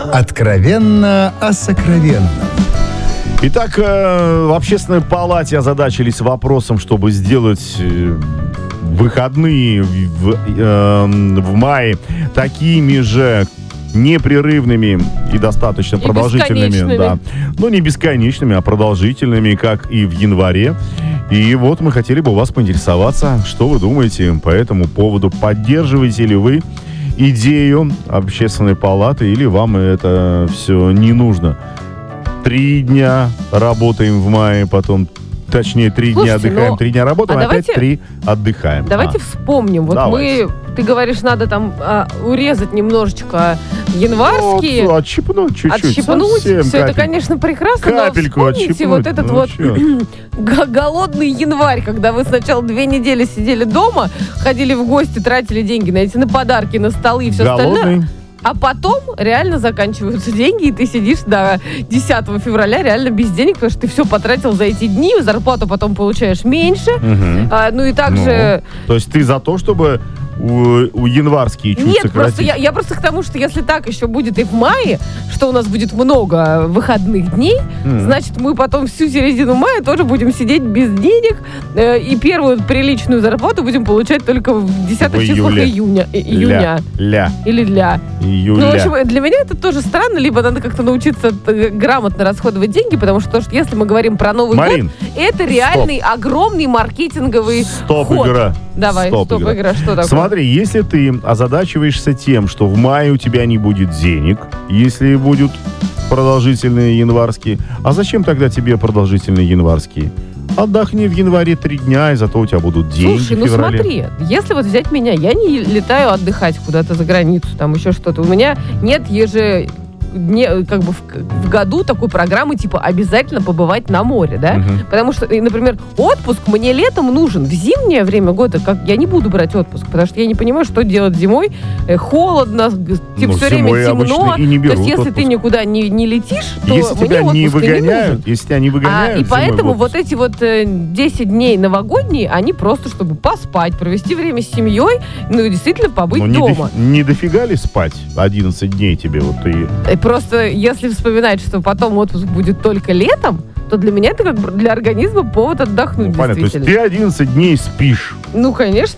Откровенно о сокровенном. Итак, в Общественной палате озадачились вопросом, чтобы сделать выходные в мае такими же непрерывными и достаточно продолжительными. Да. Ну, не бесконечными, а продолжительными, как и в январе. И вот мы хотели бы у вас поинтересоваться, что вы думаете по этому поводу. Поддерживаете ли вы идею Общественной палаты или вам это все не нужно? 3 дня работаем в мае, потом, точнее, 3 дня отдыхаем, 3 дня работаем, опять 3 отдыхаем. Давайте вспомним. Вот давайте. ты говоришь, надо там урезать немножечко январские. Ну, отщипнуть чуть-чуть. Отщипнуть. Совсем Все это, конечно, прекрасно, капельку но вспомните отщипнуть. вот этот вот голодный январь, когда вы сначала 2 недели сидели дома, ходили в гости, тратили деньги на подарки, на столы и все остальное. А потом реально заканчиваются деньги, и ты сидишь до 10 февраля реально без денег, потому что ты все потратил за эти дни, зарплату потом получаешь меньше. Ну и также... то есть ты за то, чтобы у январские чуть сократить? Нет, просто я просто к тому, что если так еще будет и в мае, что у нас будет много выходных дней, значит, мы потом всю середину мая тоже будем сидеть без денег, и первую приличную зарплату будем получать только в 10-х числах июня. Июля. Ну, в общем, для меня это тоже странно, либо надо как-то научиться грамотно расходовать деньги, потому что если мы говорим про Новый год, это реальный огромный маркетинговый ход. Игра. Давай, стоп-игра. Что такое? Смотри, если ты озадачиваешься тем, что в мае у тебя не будет денег, если будут продолжительные январские, а зачем тогда тебе продолжительные январские? Отдохни в январе 3 дня, и зато у тебя будут деньги. Слушай, в феврале. Смотри, если вот взять меня, я не летаю отдыхать куда-то за границу, там еще что-то. У меня нет в году такой программы, типа, обязательно побывать на море, да? Потому что, например, отпуск мне летом нужен. В зимнее время года я не буду брать отпуск, потому что я не понимаю, что делать зимой. Холодно, все время темно. И не берут то есть, если отпуск. ты никуда не летишь, то если мне тебя не отпуск выгоняют, если тебя не выгоняют, и поэтому вот эти вот 10 дней новогодние, они просто, чтобы поспать, провести время с семьей, ну и действительно побыть дома. Не дофига ли спать 11 дней тебе? Вот и... Просто если вспоминать, что потом отпуск будет только летом, то для меня это как для организма повод отдохнуть, понятно, действительно. то есть ты 11 дней спишь. Ну, конечно.